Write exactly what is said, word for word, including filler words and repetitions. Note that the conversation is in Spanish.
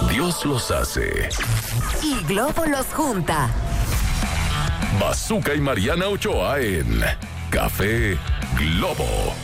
Dios los hace. Y Globo los junta. Bazooka y Mariana Ochoa en Café Globo.